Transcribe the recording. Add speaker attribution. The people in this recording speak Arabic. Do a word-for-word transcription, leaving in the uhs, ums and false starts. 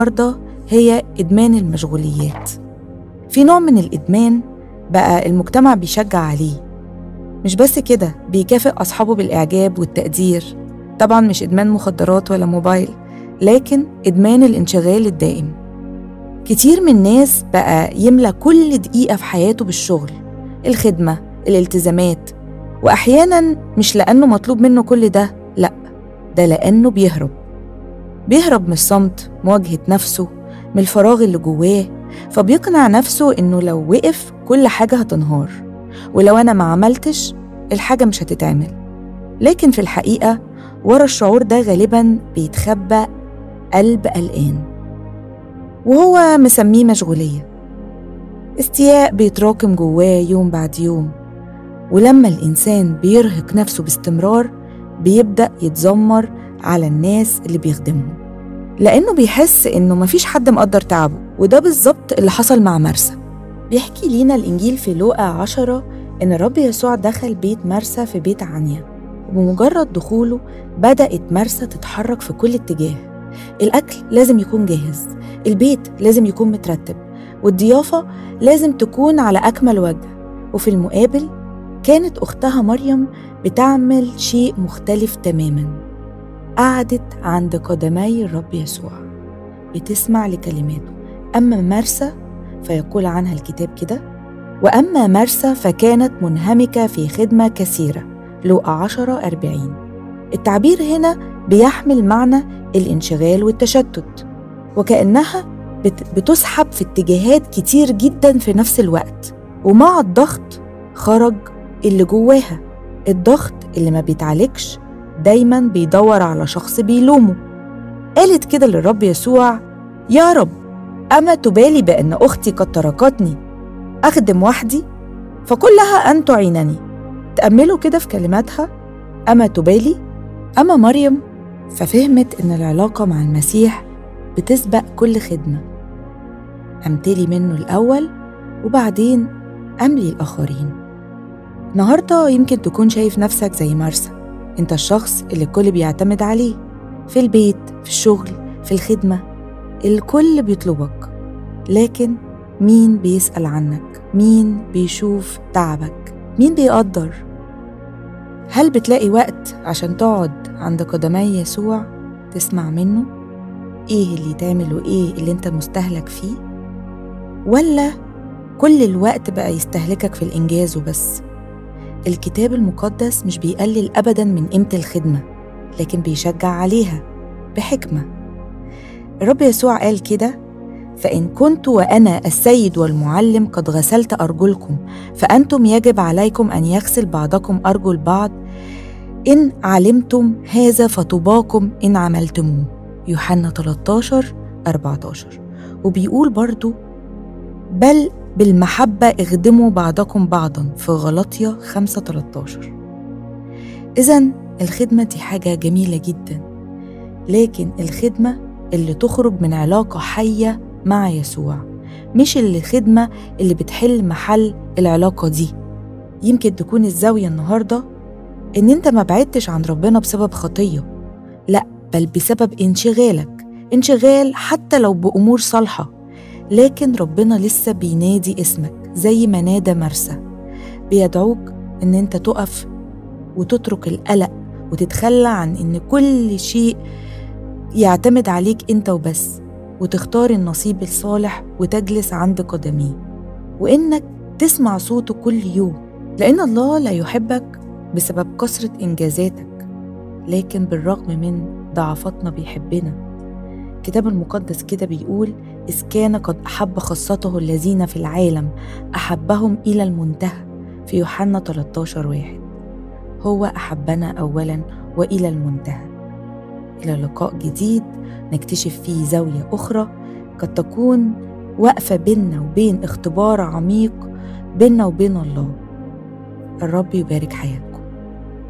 Speaker 1: النهاردة هي إدمان المشغوليات. في نوع من الإدمان بقى المجتمع بيشجع عليه، مش بس كده بيكافئ أصحابه بالإعجاب والتقدير. طبعاً مش إدمان مخدرات ولا موبايل، لكن إدمان الانشغال الدائم. كتير من الناس بقى يملى كل دقيقة في حياته بالشغل، الخدمة، الالتزامات، وأحياناً مش لأنه مطلوب منه كل ده، لأ، ده لأنه بيهرب بيهرب من الصمت، مواجهة نفسه، من الفراغ اللي جواه. فبيقنع نفسه إنه لو وقف كل حاجة هتنهار، ولو أنا ما عملتش الحاجة مش هتتعمل. لكن في الحقيقة ورا الشعور ده غالباً بيتخبى قلب قلقان، وهو مسميه مشغولية. استياء بيتراكم جواه يوم بعد يوم، ولما الإنسان بيرهق نفسه باستمرار بيبدأ يتذمر على الناس اللي بيخدمهم، لأنه بيحس إنه مفيش حد مقدر تعبه. وده بالظبط اللي حصل مع مرسى. بيحكي لينا الإنجيل في لوقا عشرة إن الرب يسوع دخل بيت مرسى في بيت عنيا، وبمجرد دخوله بدأت مرسى تتحرك في كل اتجاه. الأكل لازم يكون جاهز، البيت لازم يكون مترتب، والضيافة لازم تكون على أكمل وجه. وفي المقابل كانت أختها مريم بتعمل شيء مختلف تماماً. قعدت عند قدمي الرب يسوع بتسمع لكلماته. أما مرسى فيقول عنها الكتاب كده: وأما مرسى فكانت منهمكة في خدمة كثيرة. لوقا عشرة أربعين. التعبير هنا بيحمل معنى الانشغال والتشتت، وكأنها بتسحب في اتجاهات كتير جدا في نفس الوقت. ومع الضغط خرج اللي جواها، الضغط اللي ما بيتعالجش دايما بيدور على شخص بيلومه. قالت كده للرب يسوع: يا رب، أما تبالي بأن أختي قد تركتني أخدم وحدي؟ فقل لها أن تعينني. تأملوا كده في كلماتها، أما تبالي. أما مريم ففهمت أن العلاقة مع المسيح بتسبق كل خدمة. أمتلي منه الأول وبعدين أملي الآخرين. النهاردة يمكن تكون شايف نفسك زي مرسى، أنت الشخص اللي الكل بيعتمد عليه في البيت، في الشغل، في الخدمة. الكل بيطلبك، لكن مين بيسأل عنك؟ مين بيشوف تعبك؟ مين بيقدر؟ هل بتلاقي وقت عشان تقعد عند قدمي يسوع تسمع منه إيه اللي تعمل وإيه اللي أنت مستهلك فيه؟ ولا كل الوقت بقى يستهلكك في الإنجاز وبس؟ الكتاب المقدس مش بيقلل أبداً من قيمة الخدمة، لكن بيشجع عليها بحكمة. الرب يسوع قال كده: فإن كنت وأنا السيد والمعلم قد غسلت أرجلكم، فأنتم يجب عليكم أن يغسل بعضكم أرجل بعض. إن علمتم هذا فطوباكم إن عملتموه. يوحنا ثلاثة عشر أربعة عشر. وبيقول برضو: بل بالمحبة اخدموا بعضكم بعضا، في غلاطيا خمسة ثلاثة عشر. إذن الخدمة دي حاجة جميلة جدا، لكن الخدمة اللي تخرج من علاقة حية مع يسوع، مش اللي خدمة اللي بتحل محل العلاقة دي. يمكن تكون الزاوية النهاردة إن أنت ما بعدتش عن ربنا بسبب خطية، لأ، بل بسبب انشغالك، انشغال حتى لو بأمور صالحة، لكن ربنا لسه بينادي اسمك زي ما نادى مرسى. بيدعوك إن أنت تقف وتترك القلق وتتخلى عن إن كل شيء يعتمد عليك أنت وبس، وتختار النصيب الصالح وتجلس عند قدميه، وإنك تسمع صوته كل يوم. لأن الله لا يحبك بسبب كثرة إنجازاتك، لكن بالرغم من ضعفاتنا بيحبنا. الكتاب المقدس كده بيقول: إذ كان قد أحب خاصته الذين في العالم أحبهم إلى المنتهى، في يوحنا ثلاثة عشر واحد. هو أحبنا أولا وإلى المنتهى. إلى لقاء جديد نكتشف فيه زاوية أخرى قد تكون واقفة بيننا وبين اختبار عميق بيننا وبين الله. الرب يبارك حياتنا.